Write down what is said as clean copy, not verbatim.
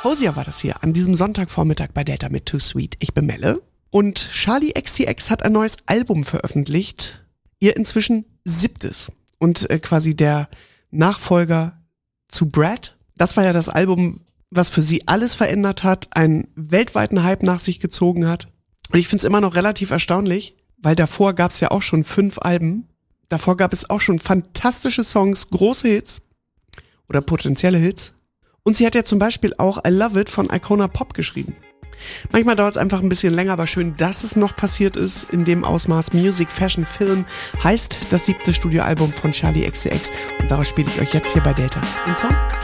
Hosier war das hier an diesem Sonntagvormittag bei Delta mit Too Sweet. Ich bin Melle und Charli XCX hat ein neues Album veröffentlicht. Ihr inzwischen 7. und quasi der Nachfolger zu Brad. Das war ja das Album, was für sie alles verändert hat, einen weltweiten Hype nach sich gezogen hat. Und ich finde es immer noch relativ erstaunlich, weil davor gab es ja auch schon 5 Alben. Davor gab es auch schon fantastische Songs, große Hits oder potenzielle Hits. Und sie hat ja zum Beispiel auch I Love It von Icona Pop geschrieben. Manchmal dauert es einfach ein bisschen länger, aber schön, dass es noch passiert ist in dem Ausmaß. Music, Fashion, Film heißt das 7. Studioalbum von Charli XCX. Und daraus spiele ich euch jetzt hier bei Delta den Song